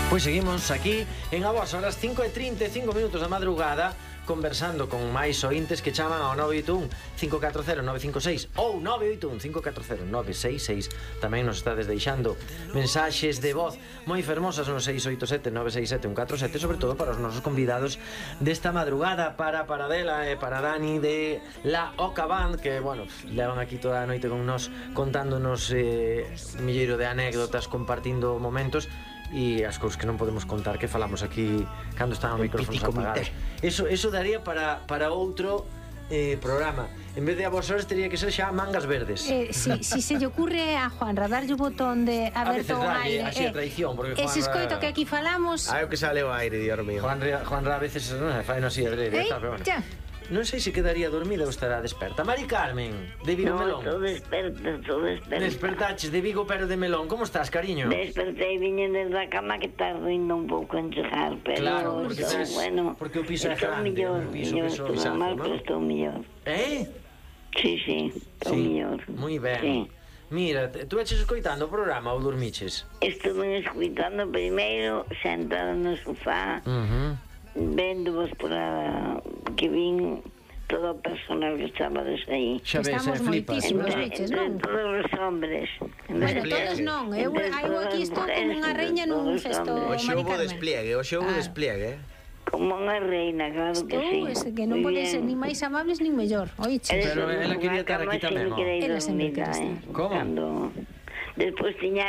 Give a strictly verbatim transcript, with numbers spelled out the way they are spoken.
Pois seguimos aquí en a vos, horas cinco e trinta e cinco minutos da madrugada, conversando con máis ointes que chaman ao nove oito un, cinco catro cero, nove cinco seis ou nove oito un, cinco catro cero, nove seis seis. Tamén nos estades deixando mensaxes de voz moi fermosas no seis oito sete, nove seis sete, un catro sete, sobre todo para os nosos convidados desta madrugada, para Paradela e para Dani de La Oca Band, que, bueno, levan aquí toda a noite con nos contándonos eh, un milleiro de anécdotas, compartindo momentos e as cousas que non podemos contar que falamos aquí cando están os micrófonos apagados. Eso, eso daría para, para outro eh, programa. En vez de a vos horas teria que ser xa mangas verdes. Eh, si, si se lle ocurre a Juanra darlle o botón de aberto o aire, así a traición, porque Juanra... ese escoito que aquí falamos... Ah, o que sale o aire, Dios mío. Juanra, Juanra a veces non se fai no así, adrede, eh, pero bueno. Ya. Non sei se quedaría dormida ou estará desperta. Mari Carmen, de Vigo No, Melón. estou desperta, estou desperta. Despertaches de Vigo pero de Melón. Como estás, cariño? Despertei, viñen desde a cama que está rindo un pouco en chegar, pero Claro, porque estou, tes- bueno, porque o piso é estou grande, millor, un piso millor, que só estou pisazo, mal, ¿no? pero estou millor. Eh? Sí, sí, estou millor. Moi ben. Sí. Mira, te- tú eches escoitando o programa ou dormiches? Estuve escuitando primeiro, sentada no sofá, Uh -huh. vendo-vos por a... que vin todo o personal que estabades aí. Xa ves, Estamos eh, flipas. moitísimos. Entre, veches, entre non? todos os hombres. Bueno, todos non. Eu, eu aquí estou como unha reina nun festo, Mari O xogo Carmen. despliegue, o xogo Ah. despliegue. Como unha reina, claro que sí. Estou, ese que non Muy pode ser bien. ni máis amables nin mellor. Oiche. Eres Pero unha ela quería estar aquí cama tamén, sin ¿no? querer Ela sempre dormida, quere eh. estar. Como? Cando... Despois tiña